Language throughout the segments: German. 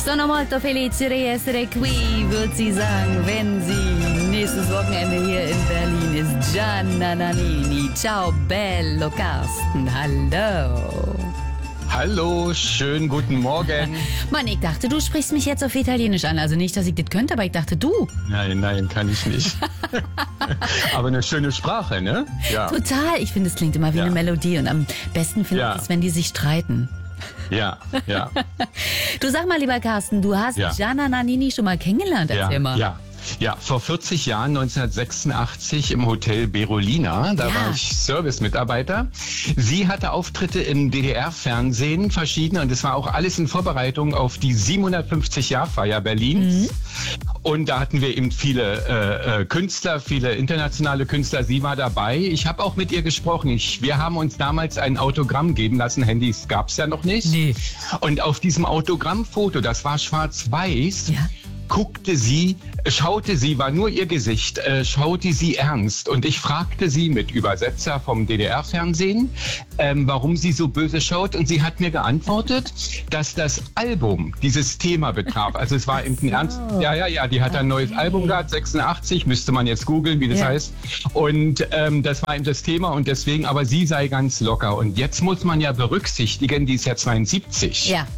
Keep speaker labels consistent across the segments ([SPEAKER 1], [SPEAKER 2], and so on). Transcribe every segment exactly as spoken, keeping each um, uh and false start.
[SPEAKER 1] Sono molto felice di essere qui, würde sie sagen, wenn sie nächstes Wochenende hier in Berlin ist. Gianna Nannini. Ciao, bello Carsten. Hallo.
[SPEAKER 2] Hallo, schönen guten Morgen.
[SPEAKER 1] Mann, ich dachte, du sprichst mich jetzt auf Italienisch an. Also nicht, dass ich das könnte, aber ich dachte, du.
[SPEAKER 2] Nein, nein, kann ich nicht. Aber eine schöne Sprache, ne? Ja.
[SPEAKER 1] Total. Ich finde, es klingt immer wie
[SPEAKER 2] Ja.
[SPEAKER 1] eine Melodie. Und am besten finde
[SPEAKER 2] Ja.
[SPEAKER 1] ich es, wenn die sich streiten.
[SPEAKER 2] Ja, ja.
[SPEAKER 1] Du sag mal, lieber Carsten, du hast
[SPEAKER 2] Ja.
[SPEAKER 1] Gianna Nannini schon mal kennengelernt, erzähl
[SPEAKER 2] Ja,
[SPEAKER 1] mal.
[SPEAKER 2] ja. Ja, vor vierzig Jahren, neunzehnhundertsechsundachtzig, im Hotel Berolina. Da
[SPEAKER 1] Ja.
[SPEAKER 2] war ich Servicemitarbeiter. Sie hatte Auftritte im D D R-Fernsehen, verschiedene. Und das war auch alles in Vorbereitung auf die siebenhundertfünfzig-Jahr-Feier Berlins. Mhm. Und da hatten wir eben viele äh, äh, Künstler, viele internationale Künstler. Sie war dabei. Ich habe auch mit ihr gesprochen. Ich, wir haben uns damals ein Autogramm geben lassen. Handys gab es ja noch nicht.
[SPEAKER 1] Nee.
[SPEAKER 2] Und auf diesem Autogrammfoto, das war schwarz-weiß,
[SPEAKER 1] Ja.
[SPEAKER 2] guckte sie, schaute sie, war nur ihr Gesicht, äh, schaute sie ernst. Und ich fragte sie mit Übersetzer vom D D R-Fernsehen, ähm, warum sie so böse schaut. Und sie hat mir geantwortet, dass das Album dieses Thema betraf. Also es war eben ein Ernst. Ja, ja, ja, die hat ein neues Album gehabt, sechsundachtzig, müsste man jetzt googeln, wie das
[SPEAKER 1] Ja.
[SPEAKER 2] heißt. Und ähm, das war eben das Thema und deswegen, aber sie sei ganz locker. Und jetzt muss man ja berücksichtigen, die ist ja zweiundsiebzig.
[SPEAKER 1] Ja.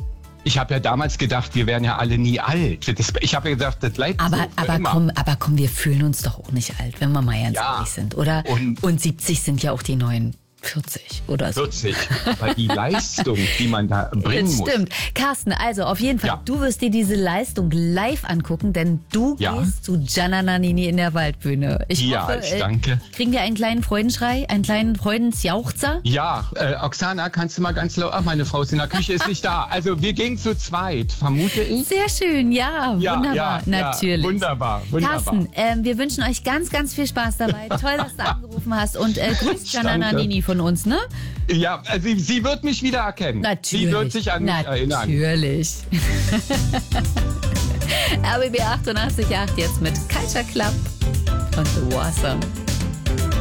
[SPEAKER 2] Ich habe ja damals gedacht, wir wären ja alle nie alt. Das, ich habe ja gesagt, das bleibt
[SPEAKER 1] Aber,
[SPEAKER 2] so für
[SPEAKER 1] aber,
[SPEAKER 2] immer.
[SPEAKER 1] komm, aber komm, wir fühlen uns doch auch nicht alt, wenn wir mal ganz
[SPEAKER 2] Ja.
[SPEAKER 1] ehrlich sind, oder?
[SPEAKER 2] Und-
[SPEAKER 1] Und siebzig sind ja auch die neuen vierzig oder so.
[SPEAKER 2] vierzig. Aber die Leistung, die man da bringen
[SPEAKER 1] Das
[SPEAKER 2] muss.
[SPEAKER 1] stimmt. Carsten, also auf jeden Fall,
[SPEAKER 2] Ja.
[SPEAKER 1] du wirst dir diese Leistung live angucken, denn du
[SPEAKER 2] Ja.
[SPEAKER 1] gehst zu Gianna Nannini in der Waldbühne. Ich
[SPEAKER 2] Ja,
[SPEAKER 1] hoffe,
[SPEAKER 2] ich
[SPEAKER 1] äh,
[SPEAKER 2] danke.
[SPEAKER 1] kriegen wir einen kleinen Freudenschrei, einen kleinen Freudensjauchzer?
[SPEAKER 2] Ja, äh, Oksana, kannst du mal ganz laut... Ach, meine Frau ist in der Küche, ist nicht da. Also wir gehen zu zweit, vermute ich.
[SPEAKER 1] Sehr schön, ja,
[SPEAKER 2] Ja,
[SPEAKER 1] wunderbar,
[SPEAKER 2] ja,
[SPEAKER 1] natürlich.
[SPEAKER 2] Ja, wunderbar, wunderbar.
[SPEAKER 1] Carsten, ähm, wir wünschen euch ganz, ganz viel Spaß dabei. Toll, dass du angerufen hast und äh, grüßt Gianna
[SPEAKER 2] Danke.
[SPEAKER 1] Nannini von uns, ne?
[SPEAKER 2] Ja, also sie, sie wird mich wieder erkennen.
[SPEAKER 1] Natürlich.
[SPEAKER 2] Sie wird sich an mich erinnern.
[SPEAKER 1] Natürlich. R B B achtundachtzig Komma acht jetzt mit Culture Club und The Wasser.